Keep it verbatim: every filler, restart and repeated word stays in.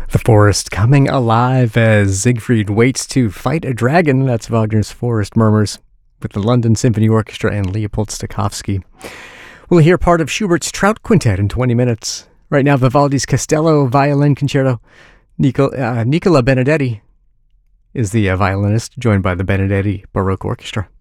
The forest coming alive as Siegfried waits to fight a dragon. That's Wagner's Forest Murmurs with the London Symphony Orchestra and Leopold Stokowski. We'll hear part of Schubert's Trout Quintet in twenty minutes. Right now, Vivaldi's Castello Violin Concerto. Nicol- uh, Nicola Benedetti is the uh, violinist, joined by the Benedetti Baroque Orchestra.